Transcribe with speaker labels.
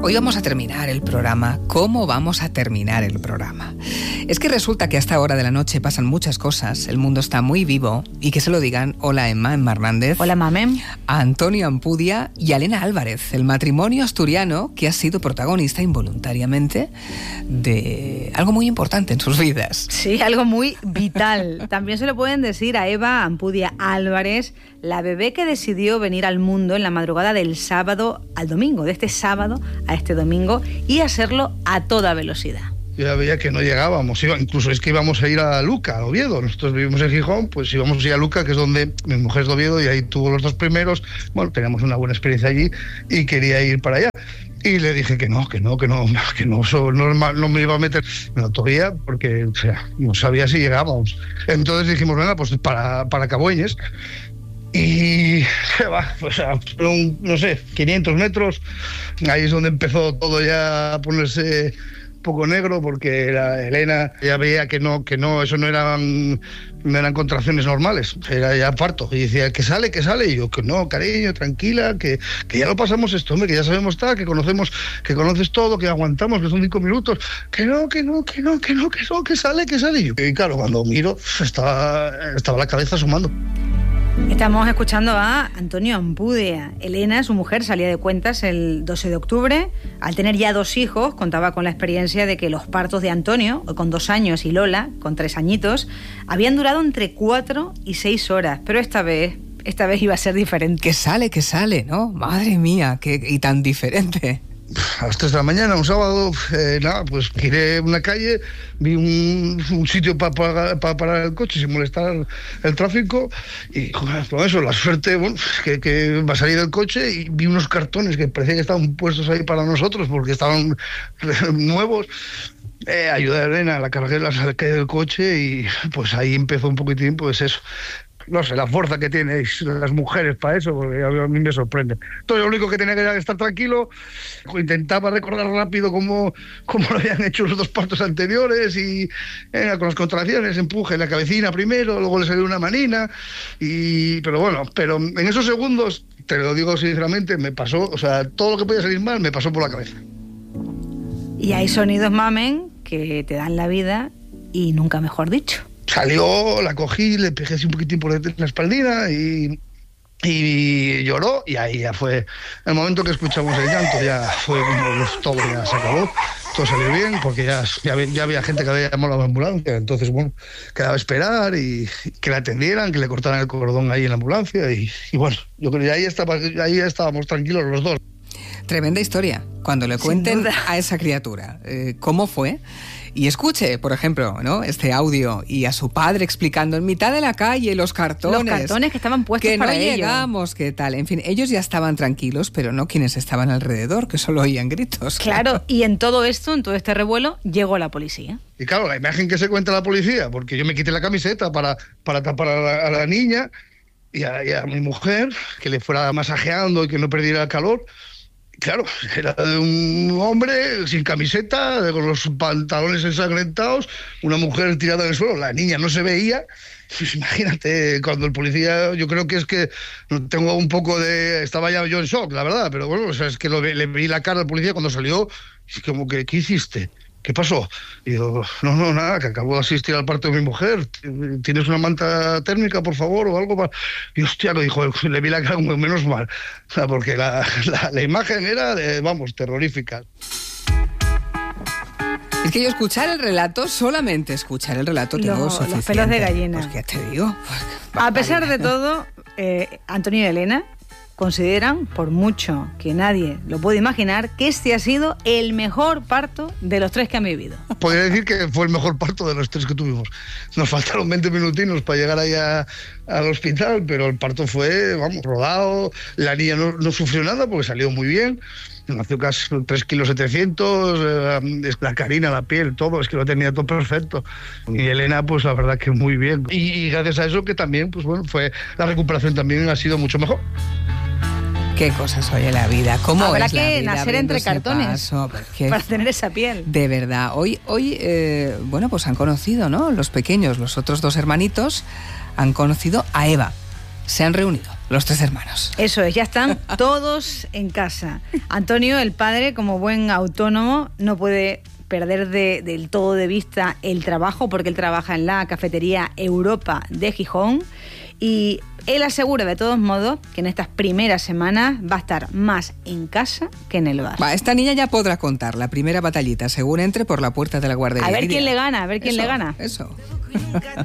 Speaker 1: Hoy vamos a terminar el programa. ¿Cómo vamos a terminar el programa? Es que resulta que a esta hora de la noche pasan muchas cosas, el mundo está muy vivo, y que se lo digan hola Emma Hernández.
Speaker 2: Hola Mame.
Speaker 1: A Antonio Ampudia y a Elena Álvarez, el matrimonio asturiano que ha sido protagonista involuntariamente de algo muy importante en sus vidas.
Speaker 2: Sí, algo muy vital. También se lo pueden decir a Eva Ampudia Álvarez, la bebé que decidió venir al mundo en la madrugada del sábado al domingo, de este sábado a este domingo, y hacerlo a toda velocidad.
Speaker 3: Yo ya veía que no llegábamos, incluso es que íbamos a ir a Luca, a Oviedo. Nosotros vivimos en Gijón, pues íbamos a ir a Luca, que es donde mi mujer es de Oviedo, y ahí tuvo los dos primeros. Bueno, teníamos una buena experiencia allí y quería ir para allá. Y le dije que no me iba a meter en la autovía porque, o sea, no sabía si llegábamos. Entonces dijimos, venga, pues para Cabueñes. Y pues fueron, no sé, 500 metros. Ahí es donde empezó todo ya a ponerse poco negro, porque Elena ya veía que no, eso no eran contracciones normales, era ya parto, y decía que sale, y yo que no, cariño, tranquila, que ya lo pasamos esto, hombre, que ya sabemos estar, que conoces todo, que aguantamos, que son 5 minutos, que sale, y claro, cuando miro estaba la cabeza asomando.
Speaker 2: Estamos escuchando a Antonio Ampudia. Elena, su mujer, salía de cuentas el 12 de octubre. Al tener ya 2 hijos, contaba con la experiencia de que los partos de Antonio, con 2 años, y Lola, con 3 añitos, habían durado entre 4 y 6 horas. Pero esta vez iba a ser diferente.
Speaker 1: Que sale, ¿no? Madre mía, y tan diferente.
Speaker 3: A las 3 de la mañana, un sábado, pues giré una calle, vi un sitio para parar el coche sin molestar el tráfico, y con eso, la suerte, bueno, que va a salir del coche, y vi unos cartones que parecía que estaban puestos ahí para nosotros porque estaban nuevos. Ayudé a Elena a la cargué la saqué del coche, y pues ahí empezó un poquitín, pues eso. No sé, la fuerza que tenéis las mujeres para eso, porque a mí me sorprende. Entonces, lo único que tenía que era estar tranquilo. Intentaba recordar rápido cómo lo habían hecho los 2 partos anteriores, y con las contracciones, empuje la cabecina primero, luego le salió una manina, pero en esos segundos, te lo digo sinceramente, me pasó, o sea, todo lo que podía salir mal me pasó por la cabeza.
Speaker 2: Y hay sonidos, Mamen, que te dan la vida, y nunca mejor dicho.
Speaker 3: Salió, la cogí, le pegué así un poquitín por la espaldina y lloró, y ahí ya fue el momento que escuchamos el llanto. Ya fue todo, ya se acabó, todo salió bien, porque ya había gente que había llamado a la ambulancia. Entonces, bueno, quedaba esperar y que la atendieran, que le cortaran el cordón ahí en la ambulancia, y bueno, yo creo que ahí ya estábamos tranquilos los dos.
Speaker 1: Tremenda historia, cuando le cuenten a esa criatura cómo fue. Y escuche, por ejemplo, ¿no?, este audio, y a su padre explicando en mitad de la calle los cartones
Speaker 2: que estaban puestos para ello. Que no
Speaker 1: llegamos, qué tal. En fin, ellos ya estaban tranquilos, pero no quienes estaban alrededor, que solo oían gritos.
Speaker 2: Claro, y en todo este revuelo, llegó la policía.
Speaker 3: Y claro, la imagen que se cuenta la policía, porque yo me quité la camiseta para tapar a la niña y a mi mujer, que le fuera masajeando y que no perdiera el calor. Claro, era de un hombre sin camiseta, con los pantalones ensangrentados, una mujer tirada en el suelo, la niña no se veía. Pues imagínate, cuando el policía, yo creo que es que tengo un poco estaba ya yo en shock, la verdad, pero bueno, o sea, es que le vi la cara al policía cuando salió, y como que, ¿qué hiciste? ¿Qué pasó? Y digo, no, nada, que acabo de asistir al parto de mi mujer. ¿Tienes una manta térmica, por favor, o algo? Y hostia, lo dijo, le vi la cara como menos mal. O sea, porque la imagen era, terrorífica.
Speaker 1: Es que yo solamente escuchar el relato, tengo suficiente.
Speaker 2: Los pelos de gallina.
Speaker 1: Pues, ¿qué te digo?
Speaker 2: A pesar de todo, Antonio y Elena consideran, por mucho que nadie lo puede imaginar, que este ha sido el mejor parto de los 3 que han vivido.
Speaker 3: Podría decir que fue el mejor parto de los 3 que tuvimos. Nos faltaron 20 minutinos para llegar allá al hospital, pero el parto fue, rodado. La niña no sufrió nada porque salió muy bien. Nació casi 3,7 kilos, la carina, la piel, todo, es que lo tenía todo perfecto. Y Elena, pues la verdad que muy bien. Y gracias a eso que también, pues bueno, la recuperación también ha sido mucho mejor.
Speaker 1: Qué cosas oye la vida, cómo
Speaker 2: habrá
Speaker 1: es la vida.
Speaker 2: Habrá que nacer entre cartones para tener esa piel.
Speaker 1: De verdad, hoy bueno, pues han conocido, ¿no?, los pequeños, los otros 2 hermanitos, han conocido a Eva, se han reunido. los 3 hermanos.
Speaker 2: Eso es, ya están todos en casa. Antonio, el padre, como buen autónomo, no puede perder del todo de vista el trabajo, porque él trabaja en la cafetería Europa de Gijón, y él asegura de todos modos que en estas primeras semanas va a estar más en casa que en el bar.
Speaker 1: Esta niña ya podrá contar la primera batallita según entre por la puerta de la guardería.
Speaker 2: A ver quién le gana, a ver quién le gana.
Speaker 1: Eso.